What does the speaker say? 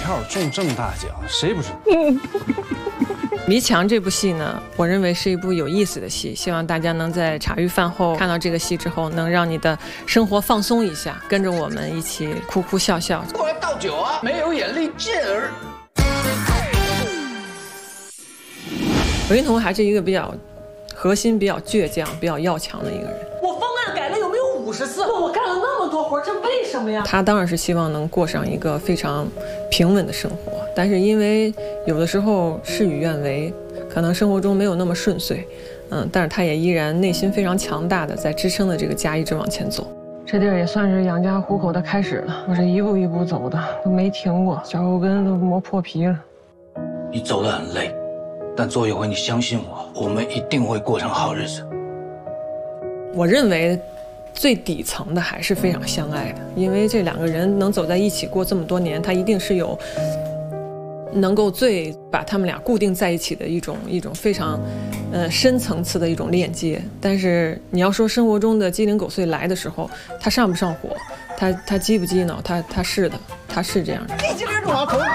票中这么大奖，谁不知道？ 迷墙这部戏呢，我认为是一部有意思的戏，希望大家能在茶余饭后看到这个戏之后，能让你的生活放松一下，跟着我们一起哭哭笑笑。 过来倒酒啊！没有眼力劲儿。 韦云彤还是一个比较核心、比较倔强、比较要强的一个人。 我方案改了有没有50次？我干了那么多活，这为什么呀？ 他当然是希望能过上一个非常平稳的生活，但是因为有的时候事与愿违，可能生活中没有那么顺遂，但是他也依然内心非常强大的在支撑着这个家一直往前走。这地儿也算是养家糊口的开始了，我是一步一步走的，都没停过，脚后跟都磨破皮了。 你走得很累，但做一回你相信我们一定会过上好日子。 我认为最底层的还是非常相爱的，因为这两个人能走在一起过这么多年，他一定是有能够最把他们俩固定在一起的一种非常深层次的一种链接。但是你要说生活中的鸡零狗碎来的时候，他上不上火，他激不激恼，他是的，他是这样的。